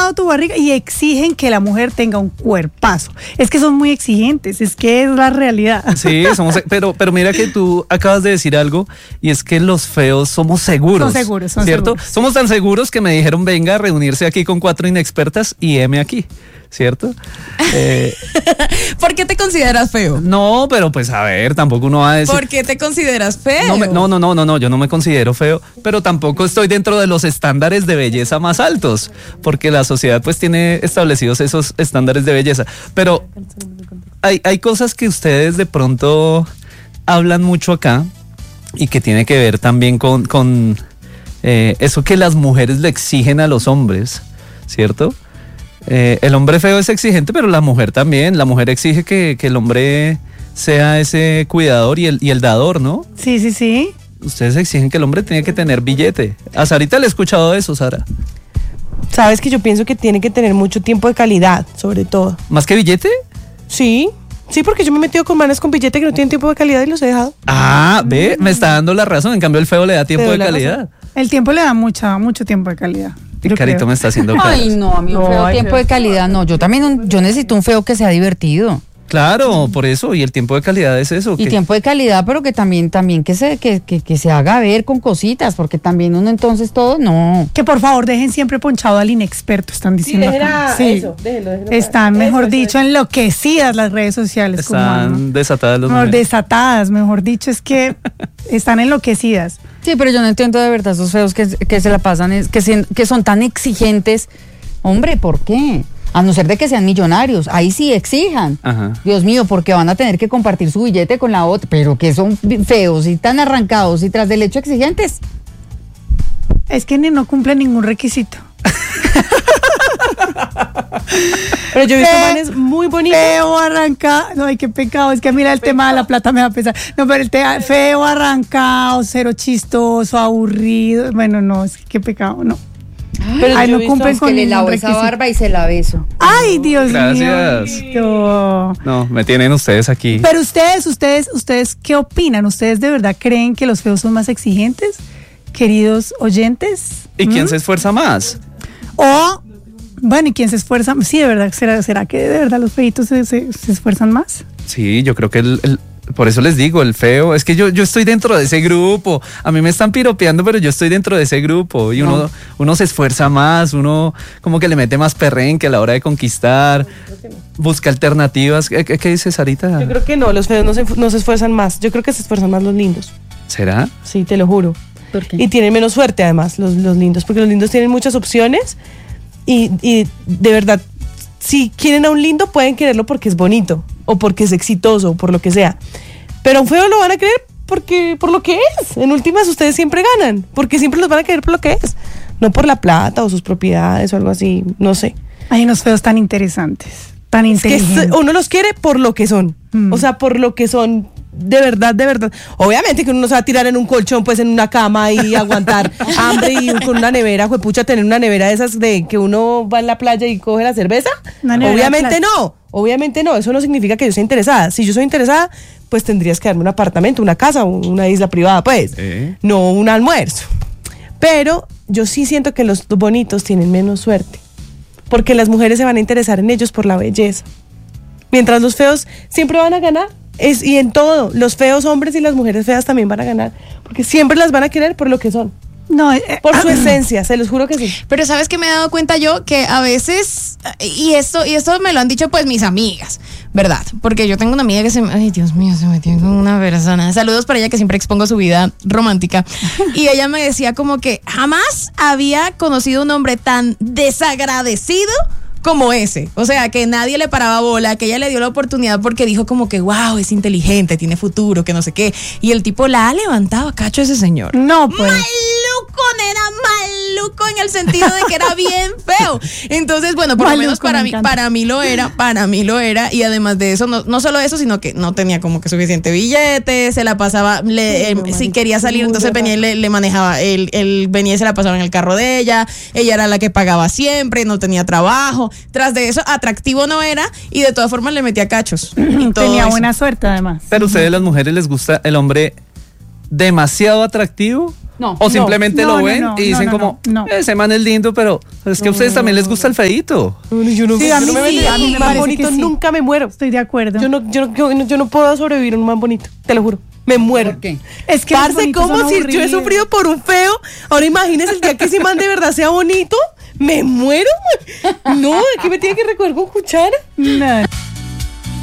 lado tu barriga y exigen que la mujer tenga un cuerpazo. Es que son muy exigentes, es que es la realidad. Sí, pero mira que tú acabas de decir algo y es que los feos somos seguros. Son ¿cierto? seguros. Somos tan seguros que me dijeron venga a reunirse aquí con 4 inexpertas y heme aquí. ¿Cierto? ¿Por qué te consideras feo? No, pero pues a ver, tampoco uno va a decir... ¿Por qué te consideras feo? No, yo no me considero feo, pero tampoco estoy dentro de los estándares de belleza más altos, porque la sociedad pues tiene establecidos esos estándares de belleza. Pero hay cosas que ustedes de pronto hablan mucho acá y que tiene que ver también con eso que las mujeres le exigen a los hombres, ¿cierto? El hombre feo es exigente, pero la mujer también. La mujer exige que el hombre sea ese cuidador y el dador, ¿no? Sí. Ustedes exigen que el hombre tiene que tener billete. A Sarita le he escuchado eso, Sara. Sabes que yo pienso que tiene que tener mucho tiempo de calidad, sobre todo. ¿Más que billete? Sí, porque yo me he metido con manes con billete que no tienen tiempo de calidad y los he dejado. Ah, ve, me está dando la razón. En cambio, el feo le da tiempo de calidad. El tiempo le da mucho tiempo de calidad. Y Carito me está haciendo caras. Ay, no, a mí un feo tiempo de calidad, no. Yo también, yo necesito un feo que sea divertido. Claro, por eso, y el tiempo de calidad es eso. Y tiempo de calidad, pero que también que se haga ver con cositas, porque también uno entonces todo, no. Que por favor dejen siempre ponchado al inexperto, están diciendo acá. Eso, déjenlo. Están, mejor dicho, enloquecidas las redes sociales. Están desatadas las mujeres. Desatadas, mejor dicho, es que están enloquecidas. Sí, pero yo no entiendo de verdad esos feos que se la pasan, que son tan exigentes. Hombre, ¿por qué? A no ser de que sean millonarios, ahí sí exijan. Ajá. Dios mío, porque van a tener que compartir su billete con la otra, pero que son feos y tan arrancados y tras del hecho exigentes. Es que no cumplen ningún requisito. Pero yo he visto manes muy bonitos. Feo arrancado. No, ay, qué pecado. Es que mira el tema de la plata me va a pesar. No, pero el tema feo arrancado, cero chistoso, aburrido. Bueno, no, es que qué pecado, no. Pero ay, no cumplen con que le lavo requisito. esa barba y se la beso. Ay, Dios Gracias. mío. No, me tienen ustedes aquí. Pero ustedes, ¿qué opinan? ¿Ustedes de verdad creen que los feos son más exigentes, queridos oyentes? ¿Y quién se esfuerza más? O, bueno, ¿y quién se esfuerza? Sí, de verdad, ¿será que de verdad los feitos se esfuerzan más? Sí, yo creo que por eso les digo, el feo, es que yo estoy dentro de ese grupo. A mí me están piropeando, pero yo estoy dentro de ese grupo. Y uno se esfuerza más, uno como que le mete más perrenque a la hora de conquistar, busca alternativas. ¿Qué dice Sarita? Yo creo que no, los feos no se esfuerzan más. Yo creo que se esfuerzan más los lindos. ¿Será? Sí, te lo juro. ¿Por qué? Y tienen menos suerte además los lindos, porque los lindos tienen muchas opciones y de verdad, si quieren a un lindo pueden quererlo porque es bonito o porque es exitoso o por lo que sea, pero a un feo lo van a querer por lo que es. En últimas ustedes siempre ganan, porque siempre los van a querer por lo que es, no por la plata o sus propiedades o algo así, no sé. Hay unos feos tan interesantes, tan inteligentes. Que uno los quiere por lo que son, o sea, por lo que son. De verdad. Obviamente que uno no se va a tirar en un colchón, pues en una cama y aguantar hambre y con una nevera, juepucha, tener una nevera de esas de que uno va en la playa y coge la cerveza. Obviamente no, eso no significa que yo sea interesada. Si yo soy interesada, pues tendrías que darme un apartamento, una casa, una isla privada, pues, no un almuerzo. Pero yo sí siento que los bonitos tienen menos suerte, porque las mujeres se van a interesar en ellos por la belleza, mientras los feos siempre van a ganar. Y en todo, los feos hombres y las mujeres feas también van a ganar, porque siempre las van a querer por lo que son. No, por su esencia, se los juro que sí. Pero ¿sabes qué me he dado cuenta yo? Que a veces, y esto me lo han dicho pues mis amigas, ¿verdad? Porque yo tengo una amiga que ay Dios mío, se metió con una persona. Saludos para ella, que siempre expongo su vida romántica. Y ella me decía como que jamás había conocido un hombre tan desagradecido como ese, o sea, que nadie le paraba bola, que ella le dio la oportunidad porque dijo como que wow, es inteligente, tiene futuro, que no sé qué, y el tipo la ha levantado a cacho a ese señor. No, pues. Maluco, nena, maluco en el sentido de que era bien feo. Entonces, bueno, por lo menos para mí lo era, y además de eso, no solo eso, sino que no tenía como que suficiente billete, se la pasaba, si quería salir, entonces venía y le manejaba, él venía y se la pasaba en el carro de ella era la que pagaba siempre, no tenía trabajo. Tras de eso, atractivo no era, y de todas formas le metía cachos. Tenía buena suerte además. Pero a ustedes, las mujeres, les gusta el hombre demasiado atractivo No. O simplemente No, lo no, ven no, y dicen no, como, no. ese man es lindo, pero es que a ustedes también les gusta el feíto. Yo no, Sí, a yo mí no me sí, vendería a mí un me man parece bonito, que sí. nunca me muero. Estoy de acuerdo. Yo no puedo sobrevivir a un man bonito, te lo juro. Me muero. ¿Por qué? Es que los Parce, bonitos ¿cómo son si yo he aburridos. sufrido por un feo? Ahora imagínese el día que ese man de verdad sea bonito. Me muero, man. No, ¿qué me tiene que recoger con cuchara? No.